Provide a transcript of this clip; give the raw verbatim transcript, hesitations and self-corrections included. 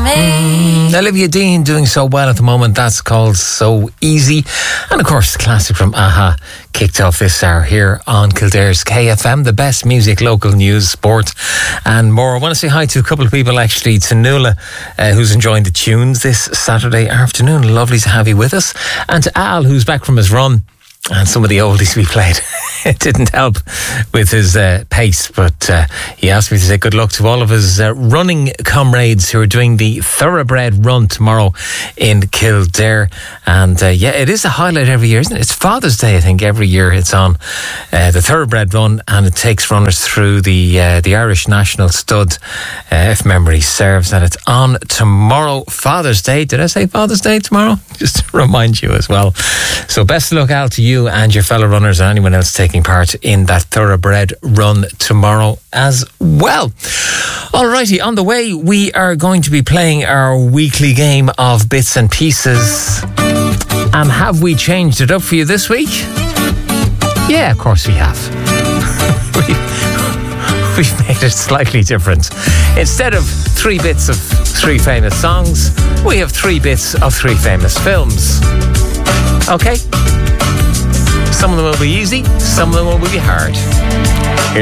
Mm, Olivia Dean doing so well at the moment. That's called So Easy. And of course, the classic from a-ha kicked off this hour here on Kildare's K F M. The best music, local news, sport and more. I want to say hi to a couple of people actually. To Nuala, uh, who's enjoying the tunes this Saturday afternoon. Lovely to have you with us. And to Al, who's back from his run. And some of the oldies we played, it didn't help with his uh, pace, but uh, he asked me to say good luck to all of his uh, running comrades who are doing the Thoroughbred Run tomorrow in Kildare. And uh, yeah, it is a highlight every year, isn't it? It's Father's Day, I think, every year it's on uh, the Thoroughbred Run, and it takes runners through the uh, the Irish National Stud, uh, if memory serves, and it's on tomorrow, Father's Day. Did I say Father's Day tomorrow? Just to remind you as well. So best of luck, Al, to you You and your fellow runners and anyone else taking part in that Thoroughbred Run tomorrow as well. Alrighty, on the way we are going to be playing our weekly game of bits and pieces. And have we changed it up for you this week? Yeah, of course we have. we, we've made it slightly different. Instead of three bits of three famous songs, we have three bits of three famous films. Okay? Some of them will be easy, some of them will be hard.